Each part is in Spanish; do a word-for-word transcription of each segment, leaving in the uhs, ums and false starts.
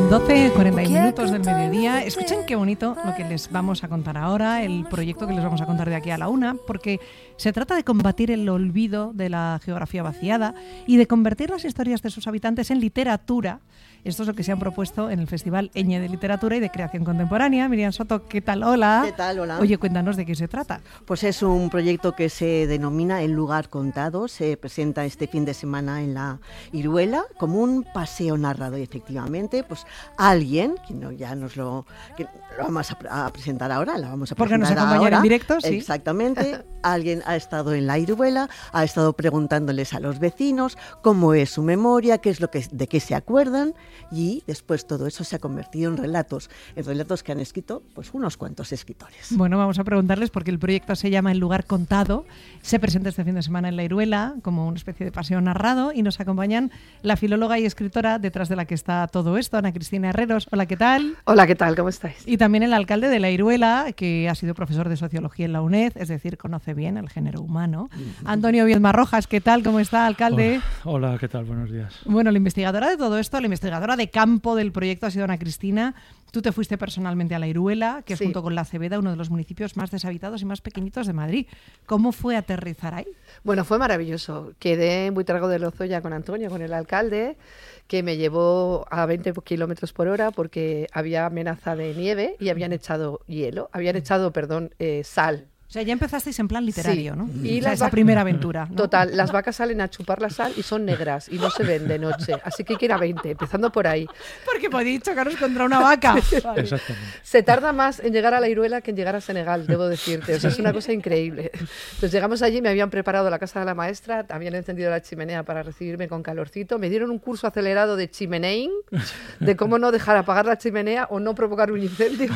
doce, cuarenta minutos del mediodía. Escuchen qué bonito lo que les vamos a contar ahora, el proyecto que les vamos a contar de aquí a la una, porque se trata de combatir el olvido de la geografía vaciada y de convertir las historias de sus habitantes en literatura. Esto es lo que se han propuesto en el Festival Eñe de Literatura y de Creación Contemporánea. Miriam Soto, ¿qué tal? Hola. ¿Qué tal? Hola. Oye, cuéntanos de qué se trata. Pues es un proyecto que se denomina El lugar contado. Se presenta este fin de semana en la Iruela como un paseo narrado. Y efectivamente, pues alguien, que no, ya nos lo, que lo vamos a, a presentar ahora, la vamos a Porque presentar nos acompañan ahora. en directo, sí. Exactamente. Alguien ha estado en la Iruela, ha estado preguntándoles a los vecinos cómo es su memoria, qué es lo que, de qué se acuerdan, y después todo eso se ha convertido en relatos, en relatos que han escrito pues unos cuantos escritores. Bueno, vamos a preguntarles porque el proyecto se llama El lugar contado, se presenta este fin de semana en la Iruela como una especie de paseo narrado y nos acompañan la filóloga y escritora detrás de la que está todo esto, Ana Cristina Herreros. Hola, ¿qué tal? Hola, ¿qué tal? ¿Cómo estáis? Y también el alcalde de la Iruela, que ha sido profesor de Sociología en la UNED, es decir, conoce bien el género humano. Antonio Viedma Rojas, ¿qué tal? ¿Cómo está, alcalde? Hola, hola, ¿qué tal? Buenos días. Bueno, la investigadora de todo esto, la investigadora de campo del proyecto ha sido Ana Cristina. Tú te fuiste personalmente a la Iruela, que es sí. junto con la Cebeda uno de los municipios más deshabitados y más pequeñitos de Madrid. ¿Cómo fue aterrizar ahí? Bueno, fue maravilloso. Quedé en Buitrago de Lozoya con Antonio, con el alcalde, que me llevó a veinte kilómetros por hora porque había amenaza de nieve y habían echado hielo, habían echado, perdón, eh, sal. O sea, ya empezasteis en plan literario, Sí. ¿no? Y o sea, las esa va- primera aventura, ¿no? Total, las vacas salen a chupar la sal y son negras y no se ven de noche. Así que hay que ir a veinte, empezando por ahí. Porque podéis chocaros contra una vaca. Vale. Exactamente. Se tarda más en llegar a la Iruela que en llegar a Senegal, debo decirte. O sea, es una cosa increíble. Entonces llegamos allí, me habían preparado la casa de la maestra, habían encendido la chimenea para recibirme con calorcito, me dieron un curso acelerado de chimeneing, de cómo no dejar apagar la chimenea o no provocar un incendio.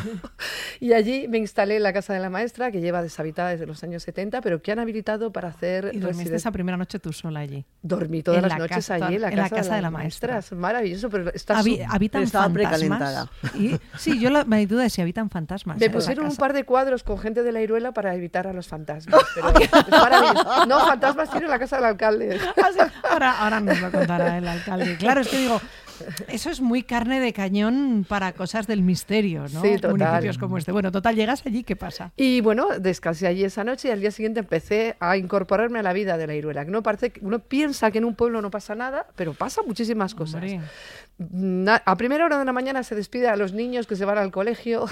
Y allí me instalé en la casa de la maestra, que lleva deshabitada desde los años setenta, pero que han habilitado para hacer... Y dormiste residen- esa primera noche tú sola allí. Dormí todas en las la noches casa- allí en la en casa, la casa de, la maestra. Es maravilloso, pero está Habi- su- ¿Habitan Estaba fantasmas? precalentada. Y, sí, yo la, mi duda es si habitan fantasmas. Me en esa pusieron un casa. par de cuadros con gente de la Iruela para evitar a los fantasmas. Pero es maravilloso. No, fantasmas tiene la casa del alcalde. Ah, sí. Ahora, ahora nos lo contará el alcalde. Claro, es que digo, eso es muy carne de cañón para cosas del misterio, ¿no? Sí, total. Municipios como este. Bueno, total, llegas allí, ¿qué pasa? Y bueno, descansé allí esa noche y al día siguiente empecé a incorporarme a la vida de la Iruela. Que no parece, que uno piensa que en un pueblo no pasa nada, pero pasa muchísimas cosas. Hombre. Na- A primera hora de la mañana se despide a los niños que se van al colegio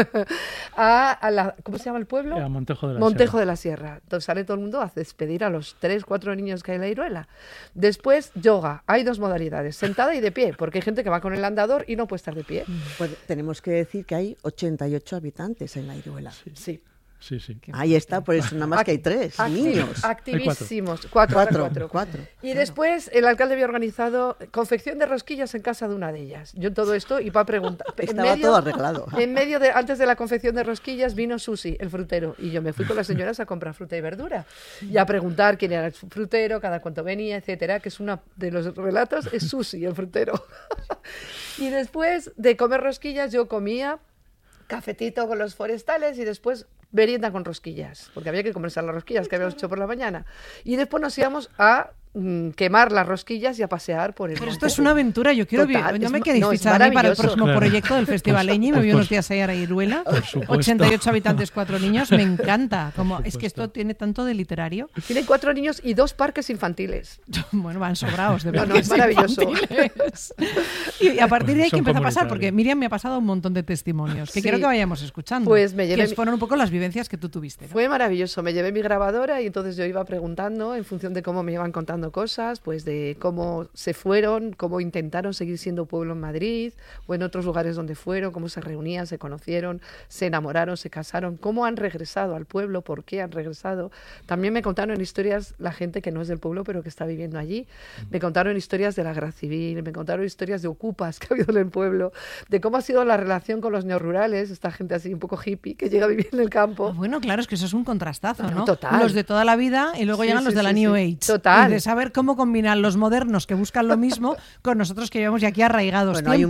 a, a la, ¿cómo se llama el pueblo? A Montejo de la Montejo Sierra. de la Sierra. Entonces sale todo el mundo a despedir a los tres, cuatro niños que hay en la Iruela. Después, yoga. Hay dos modalidades, sentada y de pie, porque hay gente que va con el andador y no puede estar de pie. Pues tenemos que decir que hay ochenta y ocho habitantes en la Iruela. Sí. Sí, sí. Ahí está, por eso nada más que hay tres Acti- niños. Activísimos. Cuatro. Cuatro, cuatro. cuatro. Y después el alcalde había organizado confección de rosquillas en casa de una de ellas. Yo todo esto iba a preguntar. En Estaba todo arreglado. En medio de, antes de la confección de rosquillas vino Susi, el frutero, y yo me fui con las señoras a comprar fruta y verdura y a preguntar quién era el frutero, cada cuánto venía, etcétera, que es uno de los relatos, es Susi, el frutero. Y después de comer rosquillas yo comía cafetito con los forestales y después merienda con rosquillas, porque había que comerse las rosquillas que habíamos hecho por la mañana. Y después nos íbamos a mm, quemar las rosquillas y a pasear por el Pero monte. esto es una aventura, yo quiero Total, vivir. No es me ma- queréis no, es fichar a mí para el maravilloso. próximo Claro. proyecto del Festival Pues- Eñe. Me pues- voy unos pues- días ahí a la Iruela. Por supuesto. ochenta y ocho habitantes, cuatro niños. Me encanta. Como, Por es que esto supuesto. tiene tanto de literario. Tienen cuatro niños y dos parques infantiles. Bueno, van sobrados de No, no, parques es maravilloso. infantiles. Y a partir de ahí, ¿qué Son empieza a pasar? comunitarios. Porque Miriam me ha pasado un montón de testimonios que Sí. quiero que vayamos escuchando. Pues me llevé que mi- fueron un poco las vivencias que tú tuviste, ¿no? Fue maravilloso. Me llevé mi grabadora y entonces yo iba preguntando en función de cómo me iban contando cosas, pues de cómo se fueron, cómo intentaron seguir siendo pueblo en Madrid o en otros lugares donde fueron, cómo se reunían, se conocieron, se enamoraron, se casaron, cómo han regresado al pueblo, por qué han regresado. También me contaron historias la gente que no es del pueblo pero que está viviendo allí. Me contaron historias de la guerra civil, me contaron historias de ocupas que ha habido en el pueblo, de cómo ha sido la relación con los neorurales, esta gente así un poco hippie que llega a vivir en el campo. Ah, bueno, claro, es que eso es un contrastazo, No, ¿no? total. Los de toda la vida y luego Sí, llegan los sí, de la sí, New sí. Age. Total. Y de saber cómo combinan los modernos que buscan lo mismo con nosotros que llevamos ya aquí arraigados Bueno, hay tiempo. un,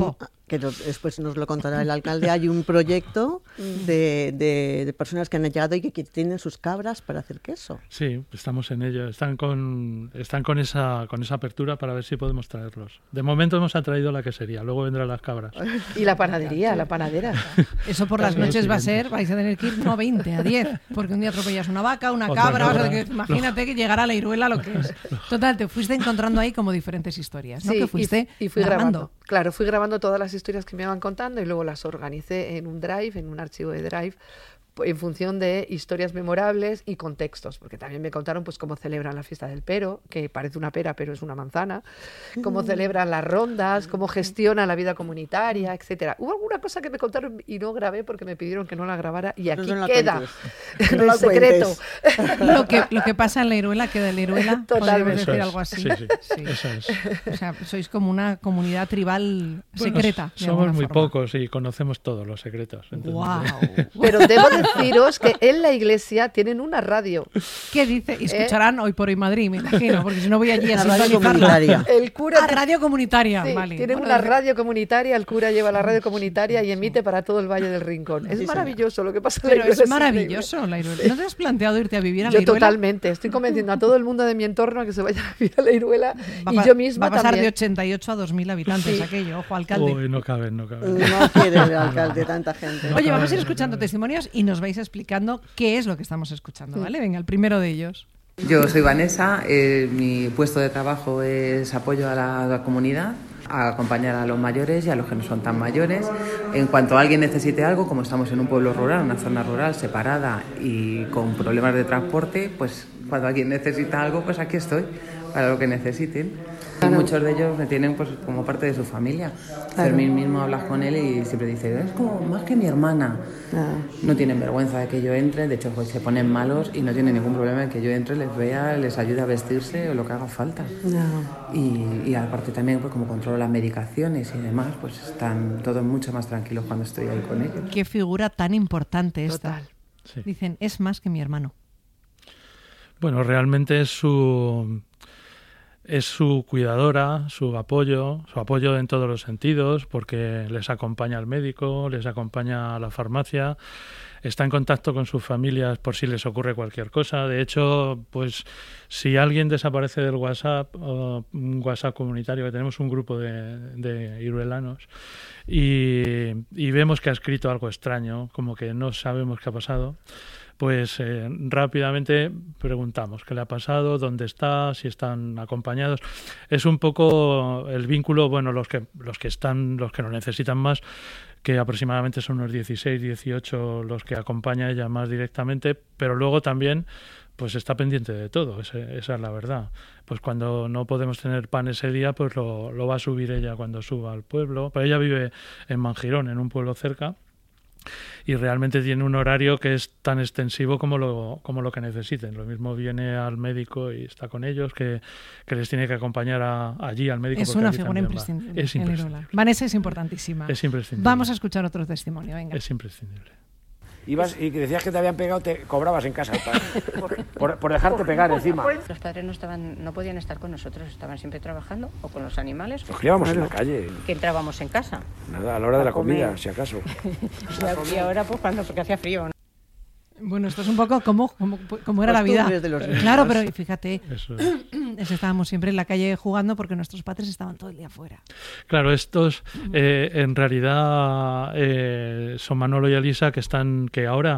que nos, después nos lo contará el alcalde, hay un proyecto de, de, de personas que han llegado y que, que tienen sus cabras para hacer queso. Sí, estamos en ello. Están con están con esa con esa apertura para ver si podemos traerlos. De momento hemos atraído la quesería, luego vendrán las cabras. Y la panadería, la panadera. Eso por las noches va a ser, vais a tener que ir no a veinte, a diez, porque un día atropellas una vaca, una Otra cabra, cabra. o sea, que imagínate que llegará a la Iruela lo que es. Total, te fuiste encontrando ahí como diferentes historias, ¿no? Sí, que fuiste y, y fui grabando. grabando. Claro, fui grabando todas las historias que me iban contando y luego las organicé en un drive, en un archivo de drive, en función de historias memorables y contextos, porque también me contaron pues cómo celebran la fiesta del pero, que parece una pera pero es una manzana, cómo celebran las rondas, cómo gestionan la vida comunitaria, etcétera. Hubo alguna cosa que me contaron y no grabé porque me pidieron que no la grabara y aquí No la queda cuentes. No el la secreto. cuentes. Lo que, lo que pasa en la Iruela queda en la Iruela, podríamos Totalmente. Eso decir es. algo así. Sí, sí, Sí. eso es. O sea, sois como una comunidad tribal Bueno, secreta. de somos alguna muy forma. pocos y conocemos todos los secretos. entonces- Wow. Pero debo deciros que en la iglesia tienen una radio. ¿Qué dice? Y escucharán Hoy por Hoy Madrid, me imagino, porque si no voy allí a La radio sintonizarla. comunitaria. El cura Ah, radio comunitaria, Sí, vale. tienen Bueno, una radio comunitaria, el cura lleva la radio comunitaria y emite para todo el Valle del Rincón. Es Sí, maravilloso lo que pasa en la Pero Iruela, es increíble. maravilloso la Iruela. ¿No te has planteado irte a vivir a la Yo Iruela? totalmente, estoy convenciendo a todo el mundo de mi entorno a que se vaya a vivir a la Iruela Va a y pa- yo misma va a pasar también. de ochenta y ocho a dos mil habitantes Sí. aquello, ojo, alcalde. Uy, no caben, no caben. No quiere el alcalde tanta gente. Oye, vamos a ir escuchando testimonios y nos vais explicando qué es lo que estamos escuchando, ¿vale? Venga, el primero de ellos. Yo soy Vanessa, eh, mi puesto de trabajo es apoyo a la, a la comunidad, a acompañar a los mayores y a los que no son tan mayores. En cuanto alguien necesite algo, como estamos en un pueblo rural, una zona rural separada y con problemas de transporte, pues cuando alguien necesita algo, pues aquí estoy para lo que necesiten. Y muchos de ellos me tienen pues como parte de su familia. Fermín mismo hablas con él y siempre dice, es como más que mi hermana. No tienen vergüenza de que yo entre, de hecho pues se ponen malos y no tienen ningún problema en que yo entre, les vea, les ayude a vestirse o lo que haga falta. Y, y aparte también pues como controlo las medicaciones y demás, pues están todos mucho más tranquilos cuando estoy ahí con ellos. Qué figura tan importante esta. Total. Sí. Dicen, es más que mi hermano. Bueno, realmente es su es su cuidadora, su apoyo, su apoyo en todos los sentidos, porque les acompaña al médico, les acompaña a la farmacia, está en contacto con sus familias por si les ocurre cualquier cosa. De hecho, pues si alguien desaparece del WhatsApp, o un WhatsApp comunitario, que tenemos un grupo de, de iruelanos, y, y vemos que ha escrito algo extraño, como que no sabemos qué ha pasado, pues eh, rápidamente preguntamos qué le ha pasado, dónde está, si están acompañados. Es un poco el vínculo, bueno, los que los que están, los que lo necesitan más, que aproximadamente son unos dieciséis, dieciocho los que acompaña ella más directamente, pero luego también pues está pendiente de todo, ese, esa es la verdad. Pues cuando no podemos tener pan ese día, pues lo, lo va a subir ella cuando suba al pueblo. Pero ella vive en Mangirón, en un pueblo cerca, y realmente tiene un horario que es tan extensivo como lo, como lo que necesiten. Lo mismo viene al médico y está con ellos, que, que les tiene que acompañar a, allí al médico. Es porque una allí figura también va. imprescindible. Es en Iruela. imprescindible. Vanessa es importantísima. Es imprescindible. Vamos a escuchar otro testimonio, venga. Es imprescindible. Ibas y decías que te habían pegado, te cobrabas en casa por, por, por dejarte pegar encima. Los padres no estaban, no podían estar con nosotros, estaban siempre trabajando o con los animales. Nos criábamos en la calle, Que entrábamos en casa. nada, a la hora de la comida, si acaso. Y ahora pues cuando, porque hacía frío, ¿no? Bueno, esto es un poco como, como, como era la vida. Costumbres de los niños. Claro, pero fíjate, Eso es. es que estábamos siempre en la calle jugando porque nuestros padres estaban todo el día fuera. Claro, estos eh, en realidad eh, son Manolo y Elisa que están, que ahora